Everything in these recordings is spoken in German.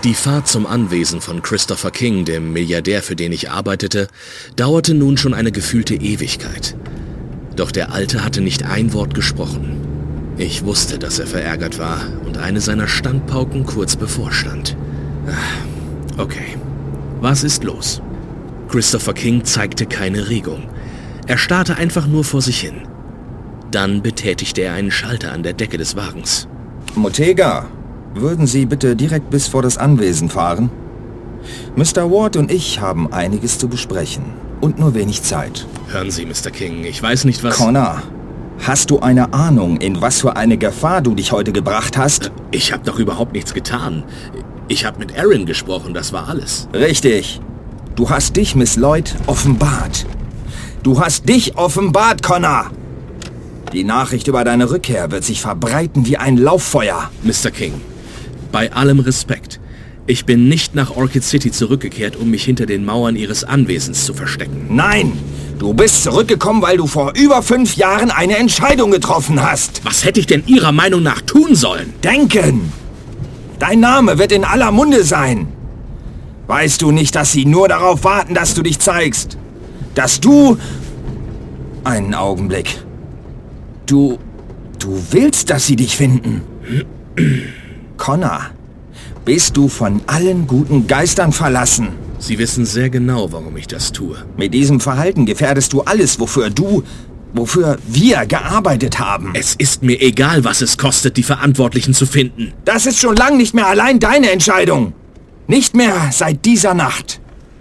Die Fahrt zum Anwesen von Christopher King, dem Milliardär, für den ich arbeitete, dauerte nun schon eine gefühlte Ewigkeit. Doch der Alte hatte nicht ein Wort gesprochen. Ich wusste, dass er verärgert war und eine seiner Standpauken kurz bevorstand. Okay, was ist los? Christopher King zeigte keine Regung. Er starrte einfach nur vor sich hin. Dann betätigte er einen Schalter an der Decke des Wagens. Motega, würden Sie bitte direkt bis vor das Anwesen fahren? Mr. Ward und ich haben einiges zu besprechen und nur wenig Zeit. Hören Sie, Mr. King, ich weiß nicht, was... Connor, hast du eine Ahnung, in was für eine Gefahr du dich heute gebracht hast? Ich habe doch überhaupt nichts getan. Ich habe mit Aaron gesprochen, das war alles. Richtig. Du hast dich, Miss Lloyd, offenbart. Du hast dich offenbart, Connor! Die Nachricht über deine Rückkehr wird sich verbreiten wie ein Lauffeuer. Mr. King, bei allem Respekt, ich bin nicht nach Orchid City zurückgekehrt, um mich hinter den Mauern Ihres Anwesens zu verstecken. Nein! Du bist zurückgekommen, weil du vor über 5 Jahren eine Entscheidung getroffen hast. Was hätte ich denn Ihrer Meinung nach tun sollen? Denken! Dein Name wird in aller Munde sein. Weißt du nicht, dass sie nur darauf warten, dass du dich zeigst? Dass du... Einen Augenblick. Du willst, dass sie dich finden. Connor, bist du von allen guten Geistern verlassen? Sie wissen sehr genau, warum ich das tue. Mit diesem Verhalten gefährdest du alles, wofür wir gearbeitet haben. Es ist mir egal, was es kostet, die Verantwortlichen zu finden. Das ist schon lange nicht mehr allein deine Entscheidung. Nicht mehr seit dieser Nacht.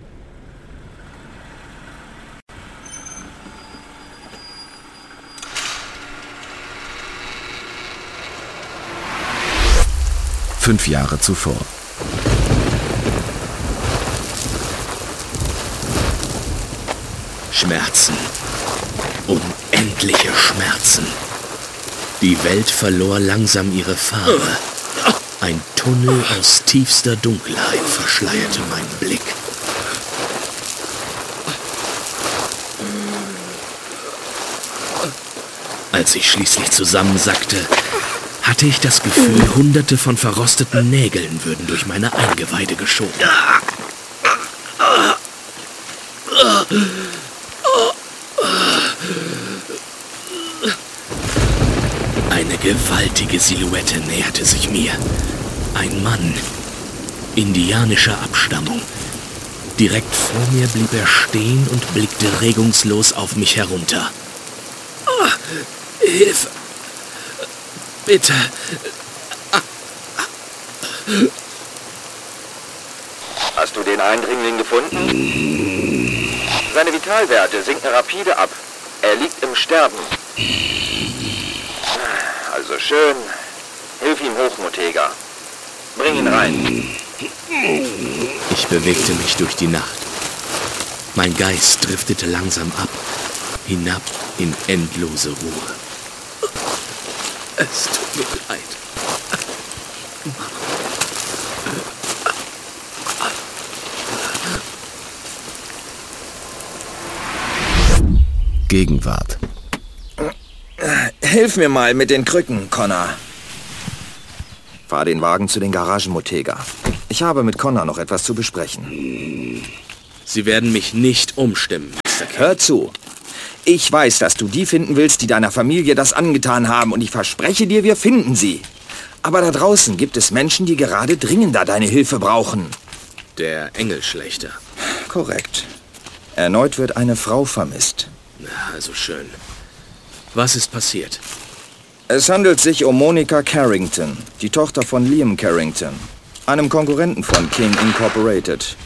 Fünf Jahre zuvor. Schmerzen. Unendliche Schmerzen. Die Welt verlor langsam ihre Farbe. Ein Tunnel aus tiefster Dunkelheit verschleierte meinen Blick. Als ich schließlich zusammensackte, hatte ich das Gefühl, Hunderte von verrosteten Nägeln würden durch meine Eingeweide geschoben. Eine gewaltige Silhouette näherte sich mir. Ein Mann, indianischer Abstammung. Direkt vor mir blieb er stehen und blickte regungslos auf mich herunter. Hilfe! Bitte! Hast du den Eindringling gefunden? Seine Vitalwerte sinken rapide ab. Er liegt im Sterben. Also schön. Hilf ihm hoch, Motega. Bring ihn rein. Ich bewegte mich durch die Nacht. Mein Geist driftete langsam ab, hinab in endlose Ruhe. Es tut mir leid. Gegenwart. Hilf mir mal mit den Krücken, Connor. Fahr den Wagen zu den Garagen, Motega. Ich habe mit Connor noch etwas zu besprechen. Sie werden mich nicht umstimmen, Mr. King. Hör zu. Ich weiß, dass du die finden willst, die deiner Familie das angetan haben, und ich verspreche dir, wir finden sie. Aber da draußen gibt es Menschen, die gerade dringender deine Hilfe brauchen. Der Engelschlechter. Korrekt. Erneut wird eine Frau vermisst. Na, also schön. Was ist passiert? Es handelt sich um Monica Carrington, die Tochter von Liam Carrington, einem Konkurrenten von King Incorporated.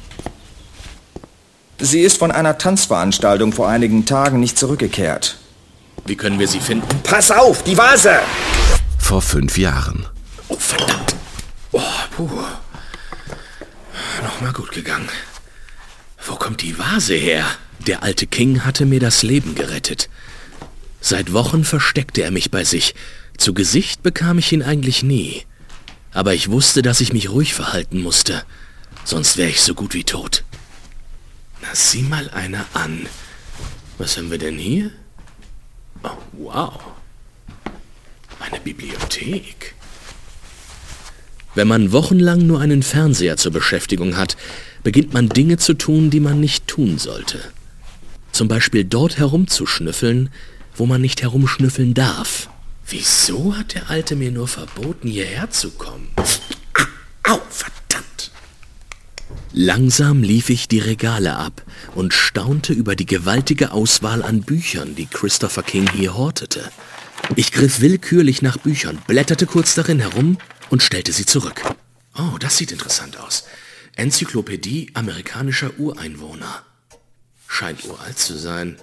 Sie ist von einer Tanzveranstaltung vor einigen Tagen nicht zurückgekehrt. Wie können wir sie finden? Pass auf, die Vase! Vor 5 Jahren. Oh, verdammt. Oh, puh. Nochmal gut gegangen. Wo kommt die Vase her? Der alte King hatte mir das Leben gerettet. Seit Wochen versteckte er mich bei sich. Zu Gesicht bekam ich ihn eigentlich nie. Aber ich wusste, dass ich mich ruhig verhalten musste. Sonst wäre ich so gut wie tot. Na, sieh mal einer an. Was haben wir denn hier? Oh, wow. Eine Bibliothek. Wenn man wochenlang nur einen Fernseher zur Beschäftigung hat, beginnt man Dinge zu tun, die man nicht tun sollte. Zum Beispiel dort herumzuschnüffeln, wo man nicht herumschnüffeln darf. Wieso hat der Alte mir nur verboten, hierher zu kommen? Au, verdammt! Langsam lief ich die Regale ab und staunte über die gewaltige Auswahl an Büchern, die Christopher King hier hortete. Ich griff willkürlich nach Büchern, blätterte kurz darin herum und stellte sie zurück. Oh, das sieht interessant aus. Enzyklopädie amerikanischer Ureinwohner. Scheint uralt zu sein.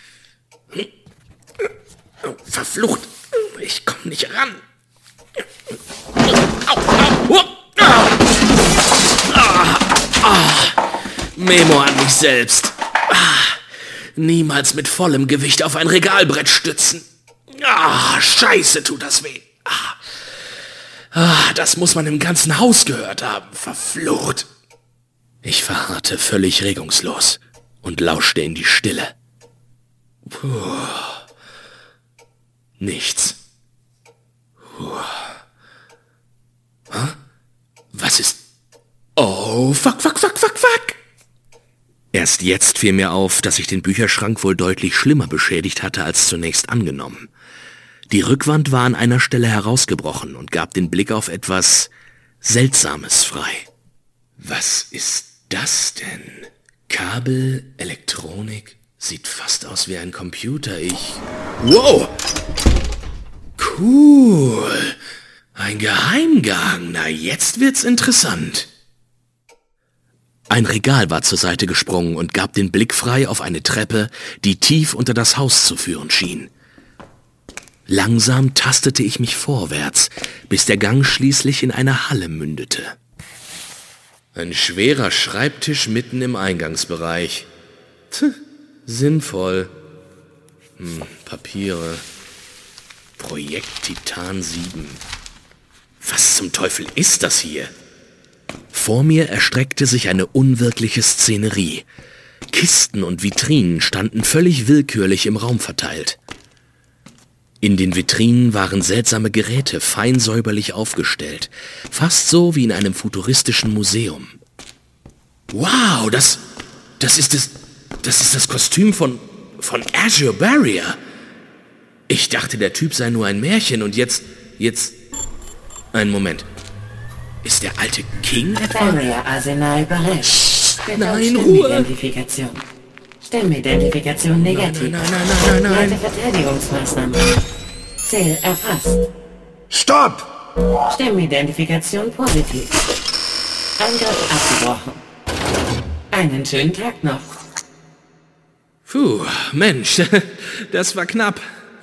Oh, verflucht! Ich komme nicht ran. Memo an mich selbst. Niemals mit vollem Gewicht auf ein Regalbrett stützen. Scheiße, tut das weh. Das muss man im ganzen Haus gehört haben. Verflucht. Ich verharrte völlig regungslos und lauschte in die Stille. Nichts. Was ist... Oh, fuck. Erst jetzt fiel mir auf, dass ich den Bücherschrank wohl deutlich schlimmer beschädigt hatte als zunächst angenommen. Die Rückwand war an einer Stelle herausgebrochen und gab den Blick auf etwas Seltsames frei. Was ist das denn? Kabel, Elektronik, sieht fast aus wie ein Computer. Wow! Cool! Ein Geheimgang. Na, jetzt wird's interessant. Ein Regal war zur Seite gesprungen und gab den Blick frei auf eine Treppe, die tief unter das Haus zu führen schien. Langsam tastete ich mich vorwärts, bis der Gang schließlich in eine Halle mündete. Ein schwerer Schreibtisch mitten im Eingangsbereich. Sinnvoll. Papiere. Projekt Titan 7. Was zum Teufel ist das hier? Vor mir erstreckte sich eine unwirkliche Szenerie. Kisten und Vitrinen standen völlig willkürlich im Raum verteilt. In den Vitrinen waren seltsame Geräte fein säuberlich aufgestellt, fast so wie in einem futuristischen Museum. Wow, das ist das Kostüm von Azure Barrier. Ich dachte, der Typ sei nur ein Märchen und jetzt... Einen Moment. Ist der alte King etwa? Barrier-Arsenal bereit. Nein, Ruhe! Stemmenidentifikation. Stemmenidentifikation negativ. Nein. Verteidigungsmaßnahmen. Ziel erfasst. Stopp! Stemmenidentifikation positiv. Angriff abgebrochen. Einen schönen Tag noch. Puh, Mensch, das war knapp.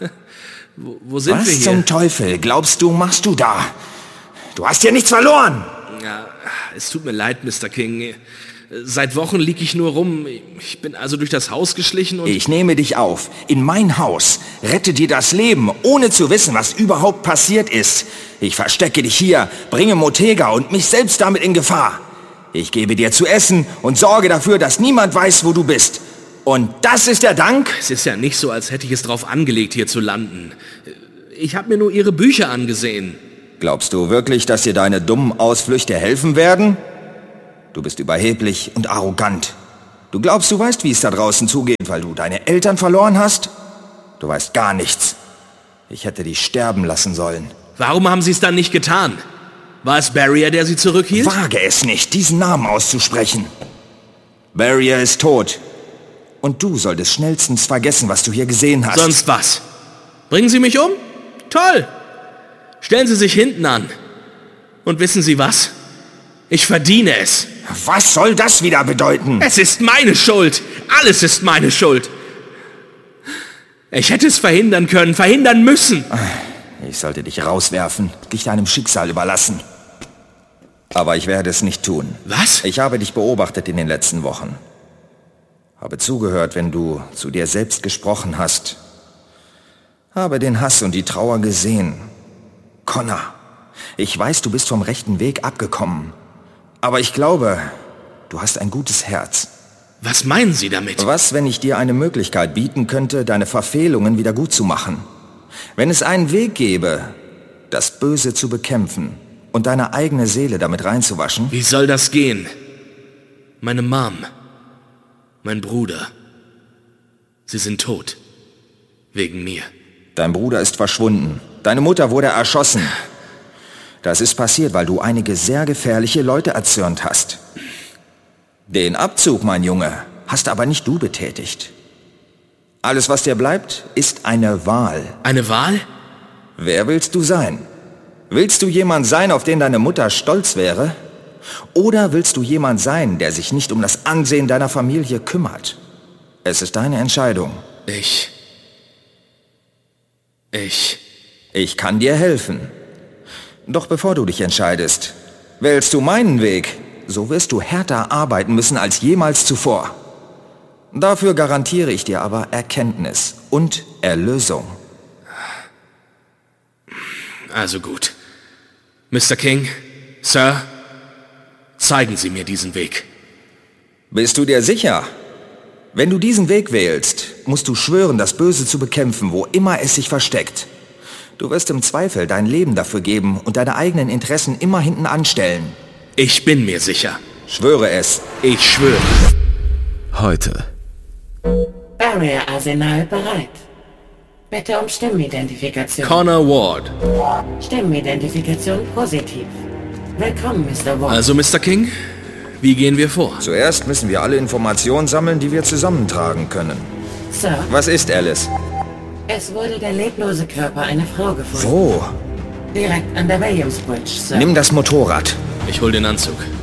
Wo sind wir hier? Was zum Teufel glaubst du, machst du da? Du hast hier nichts verloren! Ja, es tut mir leid, Mr. King. Seit Wochen lieg ich nur rum. Ich bin also durch das Haus geschlichen und... Ich nehme dich auf. In mein Haus. Rette dir das Leben, ohne zu wissen, was überhaupt passiert ist. Ich verstecke dich hier, bringe Motega und mich selbst damit in Gefahr. Ich gebe dir zu essen und sorge dafür, dass niemand weiß, wo du bist. Und das ist der Dank? Es ist ja nicht so, als hätte ich es drauf angelegt, hier zu landen. Ich habe mir nur Ihre Bücher angesehen. Glaubst du wirklich, dass dir deine dummen Ausflüchte helfen werden? Du bist überheblich und arrogant. Du glaubst, du weißt, wie es da draußen zugeht, weil du deine Eltern verloren hast? Du weißt gar nichts. Ich hätte dich sterben lassen sollen. Warum haben Sie es dann nicht getan? War es Barrier, der Sie zurückhielt? Wage es nicht, diesen Namen auszusprechen. Barrier ist tot. Und du solltest schnellstens vergessen, was du hier gesehen hast. Sonst was? Bringen Sie mich um? Toll! Stellen Sie sich hinten an. Und wissen Sie was? Ich verdiene es. Was soll das wieder bedeuten? Es ist meine Schuld. Alles ist meine Schuld. Ich hätte es verhindern können, verhindern müssen. Ich sollte dich rauswerfen, dich deinem Schicksal überlassen. Aber ich werde es nicht tun. Was? Ich habe dich beobachtet in den letzten Wochen. Habe zugehört, wenn du zu dir selbst gesprochen hast. Habe den Hass und die Trauer gesehen. Connor, ich weiß, du bist vom rechten Weg abgekommen. Aber ich glaube, du hast ein gutes Herz. Was meinen Sie damit? Was, wenn ich dir eine Möglichkeit bieten könnte, deine Verfehlungen wieder gut zu machen? Wenn es einen Weg gäbe, das Böse zu bekämpfen und deine eigene Seele damit reinzuwaschen? Wie soll das gehen? Meine Mom, mein Bruder, sie sind tot. Wegen mir. Dein Bruder ist verschwunden. Deine Mutter wurde erschossen. Das ist passiert, weil du einige sehr gefährliche Leute erzürnt hast. Den Abzug, mein Junge, hast aber nicht du betätigt. Alles, was dir bleibt, ist eine Wahl. Eine Wahl? Wer willst du sein? Willst du jemand sein, auf den deine Mutter stolz wäre? Oder willst du jemand sein, der sich nicht um das Ansehen deiner Familie kümmert? Es ist deine Entscheidung. Ich kann dir helfen. Doch bevor du dich entscheidest, wählst du meinen Weg, so wirst du härter arbeiten müssen als jemals zuvor. Dafür garantiere ich dir aber Erkenntnis und Erlösung. Also gut. Mr. King, Sir, zeigen Sie mir diesen Weg. Bist du dir sicher? Wenn du diesen Weg wählst, musst du schwören, das Böse zu bekämpfen, wo immer es sich versteckt. Du wirst im Zweifel dein Leben dafür geben und deine eigenen Interessen immer hinten anstellen. Ich bin mir sicher. Schwöre es. Ich schwöre. Heute. Barrier-Arsenal bereit. Bitte um Stimmenidentifikation. Connor Ward. Stimmenidentifikation positiv. Willkommen, Mr. Ward. Also, Mr. King, wie gehen wir vor? Zuerst müssen wir alle Informationen sammeln, die wir zusammentragen können. Sir, Was ist Alice? es wurde der leblose Körper einer Frau gefunden. Wo? Direkt an der Williams Bridge, Sir. Nimm das Motorrad. Ich hol den Anzug.